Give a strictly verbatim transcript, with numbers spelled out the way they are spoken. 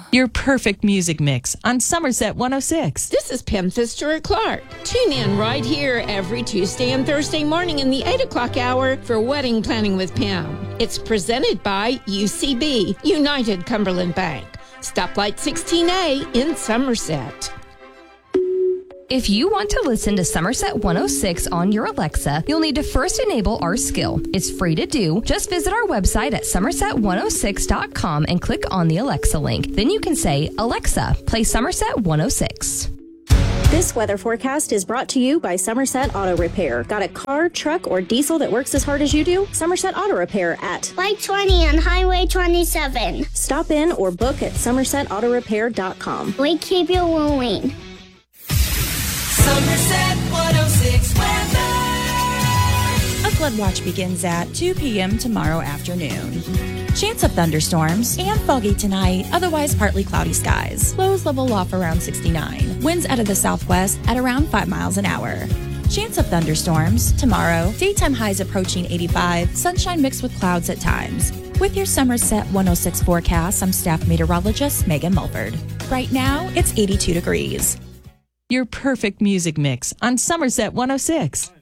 Your perfect music mix on Somerset one oh six. This is Pam Fitzgerald-Clark. Tune in right here every Tuesday and Thursday morning in the eight o'clock hour for Wedding Planning with Pam. It's presented by U C B, United Cumberland Bank. Stoplight sixteen A in Somerset. If you want to listen to Somerset one oh six on your Alexa, you'll need to first enable our skill. It's free to do. Just visit our website at somerset one oh six dot com and click on the Alexa link. Then you can say, Alexa, play Somerset one oh six. This weather forecast is brought to you by Somerset Auto Repair. Got a car, truck, or diesel that works as hard as you do? Somerset Auto Repair at Light twenty on Highway twenty-seven. Stop in or book at somerset auto repair dot com. We keep you moving. Somerset one oh six weather. A flood watch begins at two p.m. tomorrow afternoon. Chance of thunderstorms and foggy tonight, otherwise partly cloudy skies. Lows level off around sixty-nine. Winds out of the southwest at around five miles an hour. Chance of thunderstorms tomorrow. Daytime highs approaching eighty-five. Sunshine mixed with clouds at times. With your Somerset one oh six forecast, I'm staff meteorologist Megan Mulford. Right now, it's eighty-two degrees. Your perfect music mix on Somerset one oh six.